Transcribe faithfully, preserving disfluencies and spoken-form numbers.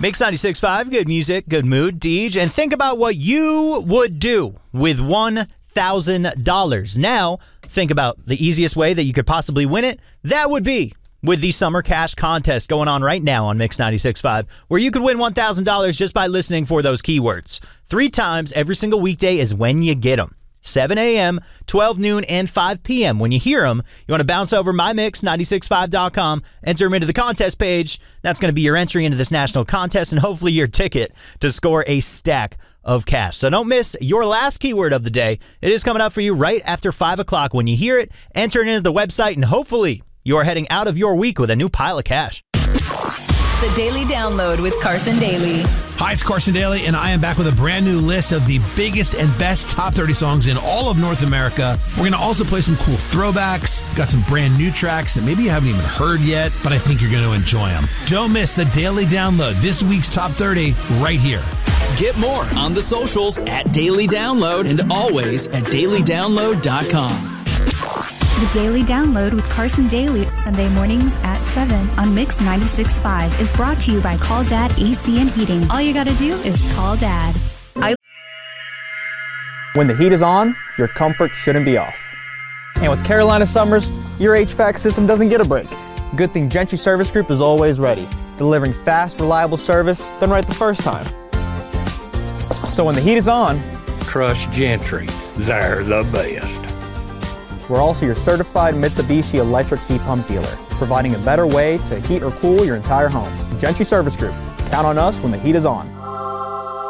Mix ninety-six point five, good music, good mood, Deej. And think about what you would do with one thousand dollars. Now, think about the easiest way that you could possibly win it. That would be with the Summer Cash Contest going on right now on Mix ninety-six point five, where you could win one thousand dollars just by listening for those keywords. Three times every single weekday is when you get them. seven a.m., twelve noon, and five p.m. When you hear them, you want to bounce over my mix nine six five dot com, enter them into the contest page. That's going to be your entry into this national contest and hopefully your ticket to score a stack of cash. So don't miss your last keyword of the day. It is coming up for you right after five o'clock. When you hear it, enter it into the website, and hopefully you are heading out of your week with a new pile of cash. The Daily Download with Carson Daly. Hi, it's Carson Daly, and I am back with a brand new list of the biggest and best top thirty songs in all of North America. We're going to also play some cool throwbacks. Got some brand new tracks that maybe you haven't even heard yet, but I think you're going to enjoy them. Don't miss the Daily Download, this week's top thirty, right here. Get more on the socials at Daily Download and always at daily download dot com. The Daily Download with Carson Daly, Sunday mornings at seven on Mix ninety-six point five is brought to you by Call Dad A C and Heating. All you gotta do is call Dad. I- when the heat is on, your comfort shouldn't be off. And with Carolina Summers, your H V A C system doesn't get a break. Good thing Gentry Service Group is always ready, delivering fast, reliable service done right the first time. So when the heat is on, trust Gentry. They're the best. We're also your certified Mitsubishi electric heat pump dealer, providing a better way to heat or cool your entire home. Gentry Service Group. Count on us when the heat is on.